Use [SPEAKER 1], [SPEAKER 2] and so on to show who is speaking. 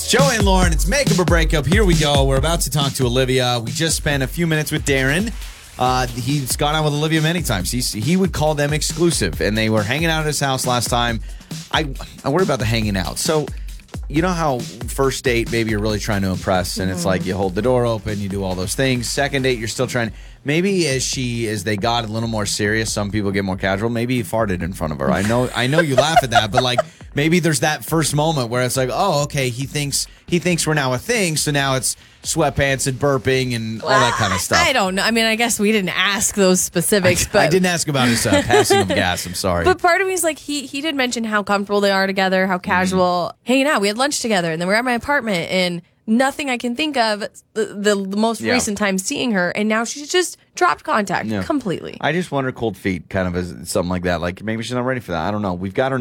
[SPEAKER 1] Joey and Lauren, it's Makeup or Breakup. Here we go. We're about to talk to Olivia. We just spent a few minutes with Darren. He's gone out with Olivia many times. He would call them exclusive, and they were hanging out at his house last time. I worry about the hanging out. So, you know how first date, maybe you're really trying to impress, and it's like you hold the door open, you do all those things. Second date, you're still trying. Maybe as they got a little more serious, some people get more casual. Maybe he farted in front of her. I know you laugh at that, but like maybe there's that first moment where it's like, oh, okay, he thinks we're now a thing, so now it's sweatpants and burping and all that kind of stuff.
[SPEAKER 2] I don't know. I mean, I guess we didn't ask those specifics, but
[SPEAKER 1] I didn't ask about his passing of gas. I'm sorry.
[SPEAKER 2] But part of me is like, he did mention how comfortable they are together, how casual, hanging out. We had lunch together, and then we're at my apartment, and nothing I can think of the most recent time seeing her, and now she's just dropped contact completely.
[SPEAKER 1] I just wonder cold feet kind of as something like that. Like maybe she's not ready for that. I don't know. We've got her